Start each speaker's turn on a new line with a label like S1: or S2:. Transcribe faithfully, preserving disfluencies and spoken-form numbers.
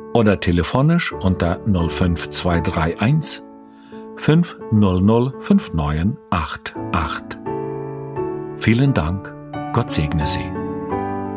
S1: oder telefonisch unter null fünf zwei drei eins fünf null null fünf neun acht acht. Vielen Dank, Gott segne Sie.